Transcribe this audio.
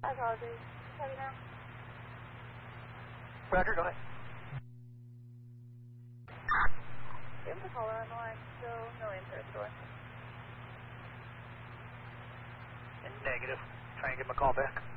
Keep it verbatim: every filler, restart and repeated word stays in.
I apologize. Tell you now. Roger, go ahead. Give the caller on the line. Still no answer at the door. Negative. Try and give him a call back.